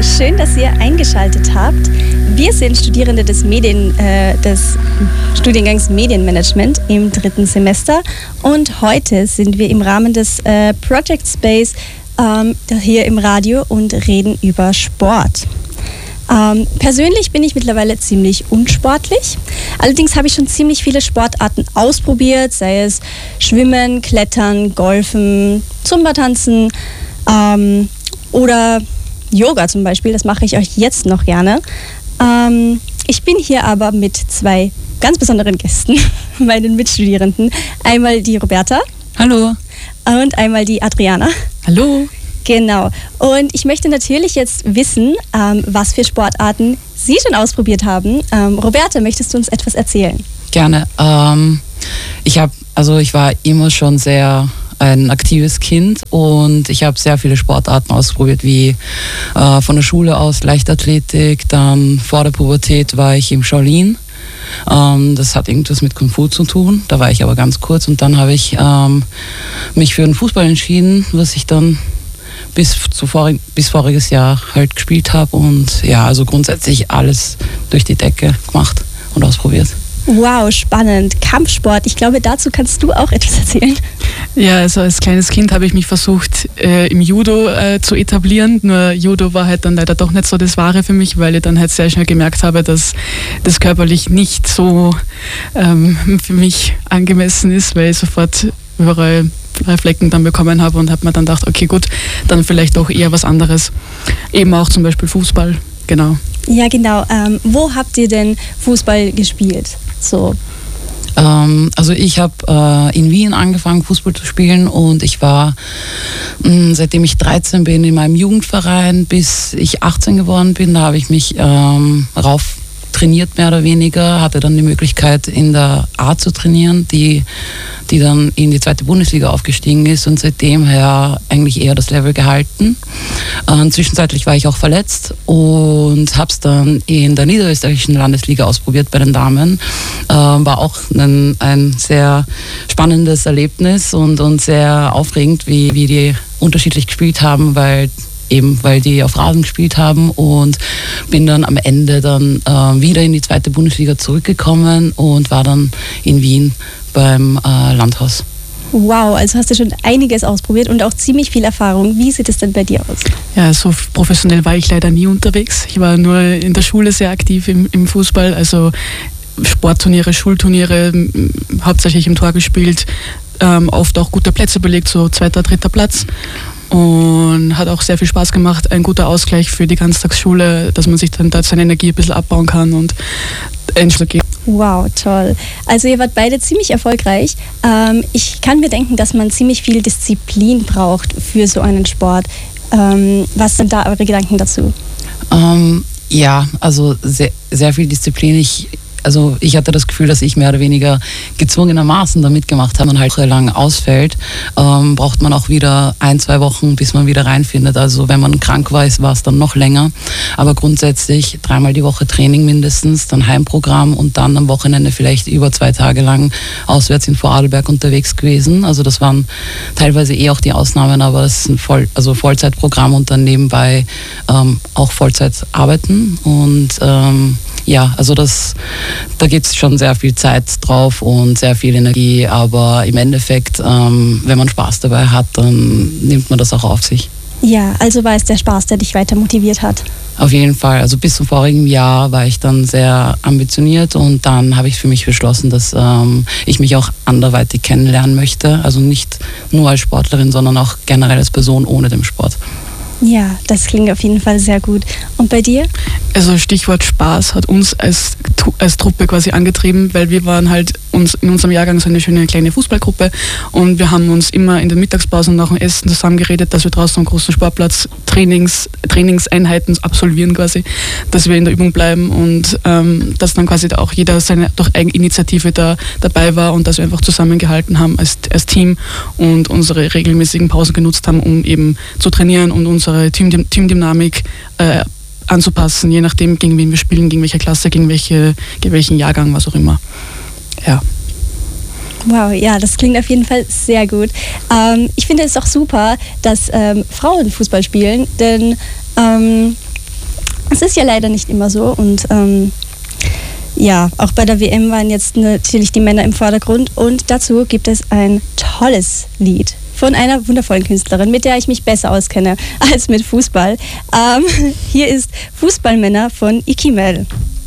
schön, dass ihr eingeschaltet habt. Wir sind Studierende des Studiengangs Medienmanagement im 3. Semester und heute sind wir im Rahmen des Project Space hier im Radio und reden über Sport. Persönlich bin ich mittlerweile ziemlich unsportlich. Allerdings habe ich schon ziemlich viele Sportarten ausprobiert, sei es Schwimmen, Klettern, Golfen, Zumba-Tanzen oder Yoga zum Beispiel. Das mache ich euch jetzt noch gerne. Ich bin hier aber mit zwei ganz besonderen Gästen, meinen Mitstudierenden. Einmal die Roberta. Hallo. Und einmal die Adriana. Hallo. Genau. Und ich möchte natürlich jetzt wissen, was für Sportarten Sie schon ausprobiert haben. Roberta, möchtest du uns etwas erzählen? Gerne. Ich war immer schon sehr ein aktives Kind und ich habe sehr viele Sportarten ausprobiert, wie von der Schule aus Leichtathletik, dann vor der Pubertät war ich im Shaolin. Das hat irgendwas mit Kung Fu zu tun, da war ich aber ganz kurz und dann habe ich mich für den Fußball entschieden, was ich dann bis voriges Jahr halt gespielt habe und ja, also grundsätzlich alles durch die Decke gemacht und ausprobiert. Wow, spannend. Kampfsport, ich glaube, dazu kannst du auch etwas erzählen. Ja, also als kleines Kind habe ich mich versucht, im Judo zu etablieren. Nur Judo war halt dann leider doch nicht so das Wahre für mich, weil ich dann halt sehr schnell gemerkt habe, dass das körperlich nicht so für mich angemessen ist, weil ich sofort überall Flecken dann bekommen habe und habe mir dann gedacht, okay gut, dann vielleicht auch eher was anderes. Eben auch zum Beispiel Fußball, genau. Ja, genau. Wo habt ihr denn Fußball gespielt? So. Also ich habe in Wien angefangen, Fußball zu spielen und ich war, seitdem ich 13 bin, in meinem Jugendverein, bis ich 18 geworden bin, da habe ich mich rauf trainiert, mehr oder weniger, hatte dann die Möglichkeit, in der A zu trainieren, die dann in die 2. Bundesliga aufgestiegen ist und seitdem her eigentlich eher das Level gehalten. Zwischenzeitlich war ich auch verletzt und habe es dann in der niederösterreichischen Landesliga ausprobiert bei den Damen. War auch ein sehr spannendes Erlebnis und sehr aufregend, wie die unterschiedlich gespielt haben, weil die auf Rasen gespielt haben und bin dann am Ende dann wieder in die 2. Bundesliga zurückgekommen und war dann in Wien beim Landhaus. Wow, also hast du schon einiges ausprobiert und auch ziemlich viel Erfahrung. Wie sieht es denn bei dir aus? Ja, so professionell war ich leider nie unterwegs. Ich war nur in der Schule sehr aktiv im Fußball, also Sportturniere, Schulturniere, hauptsächlich im Tor gespielt, oft auch gute Plätze belegt, so 2., 3. Platz. Und hat auch sehr viel Spaß gemacht, ein guter Ausgleich für die Ganztagsschule, dass man sich dann da seine Energie ein bisschen abbauen kann und einschlagen. Wow, toll. Also ihr wart beide ziemlich erfolgreich. Ich kann mir denken, dass man ziemlich viel Disziplin braucht für so einen Sport. Was sind da eure Gedanken dazu? Ja, also sehr, sehr viel Disziplin. Ich hatte das Gefühl, dass ich mehr oder weniger gezwungenermaßen da mitgemacht habe und halt lang ausfällt, braucht man auch wieder 1-2 Wochen, bis man wieder reinfindet. Also wenn man krank war, war es dann noch länger. Aber grundsätzlich 3-mal die Woche Training mindestens, dann Heimprogramm und dann am Wochenende vielleicht über 2 Tage lang auswärts in Vorarlberg unterwegs gewesen. Also das waren teilweise auch die Ausnahmen, aber es ist ein Vollzeitprogramm und dann nebenbei auch Vollzeit arbeiten und ja, also da geht es schon sehr viel Zeit drauf und sehr viel Energie, aber im Endeffekt, wenn man Spaß dabei hat, dann nimmt man das auch auf sich. Ja, also war es der Spaß, der dich weiter motiviert hat? Auf jeden Fall. Also bis zum vorigen Jahr war ich dann sehr ambitioniert und dann habe ich für mich beschlossen, dass ich mich auch anderweitig kennenlernen möchte. Also nicht nur als Sportlerin, sondern auch generell als Person ohne den Sport. Ja, das klingt auf jeden Fall sehr gut. Und bei dir? Also Stichwort Spaß hat uns als Truppe quasi angetrieben, weil wir waren halt in unserem Jahrgang so eine schöne kleine Fußballgruppe und wir haben uns immer in den Mittagspausen nach dem Essen zusammengeredet, dass wir draußen am großen Sportplatz Trainingseinheiten absolvieren quasi, dass wir in der Übung bleiben und dass dann quasi auch jeder seine durch Eigeninitiative dabei war und dass wir einfach zusammengehalten haben als Team und unsere regelmäßigen Pausen genutzt haben, um eben zu trainieren und unsere Teamdynamik anzupassen, je nachdem, gegen wen wir spielen, gegen welche Klasse, gegen welchen Jahrgang, was auch immer. Ja. Wow, ja, das klingt auf jeden Fall sehr gut. Ich finde es auch super, dass Frauen Fußball spielen, denn Es ist ja leider nicht immer so und ja, auch bei der WM waren jetzt natürlich die Männer im Vordergrund und dazu gibt es ein tolles Lied von einer wundervollen Künstlerin, mit der ich mich besser auskenne als mit Fußball. Hier ist Fußballmänner von Ikimel.